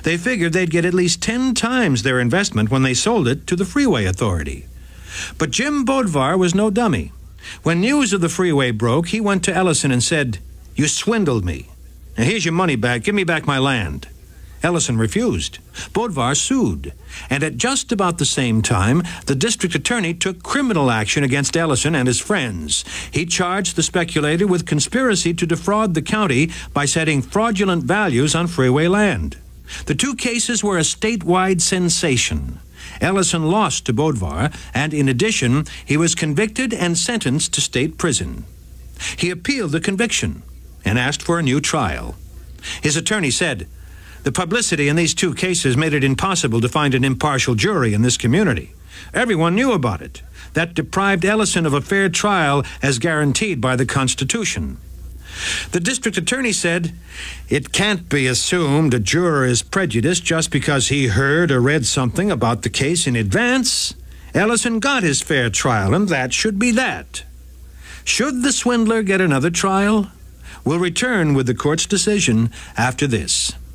They figured they'd get at least 10 times their investment when they sold it to the Freeway Authority. But Jim Bodvar was no dummy. When news of the freeway broke, he went to Ellison and said, "You swindled me. Now here's your money back. Give me back my land." Ellison refused. Bodvar sued. And at just about the same time, the district attorney took criminal action against Ellison and his friends. He charged the speculator with conspiracy to defraud the county by setting fraudulent values on freeway land. The two cases were a statewide sensation. Ellison lost to Bodvar, and in addition, he was convicted and sentenced to state prison. He appealed the conviction and asked for a new trial. His attorney said, "The publicity in these two cases made it impossible to find an impartial jury in this community. Everyone knew about it. That deprived Ellison of a fair trial as guaranteed by the Constitution." The district attorney said, "It can't be assumed a juror is prejudiced just because he heard or read something about the case in advance. Ellison got his fair trial, and that should be that. Should the swindler get another trial? We'll return with the court's decision after this."